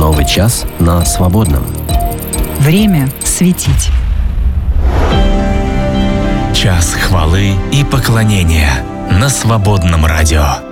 Новый час на Свободном. Время светить. Час хвалы и поклонения на Свободном радио.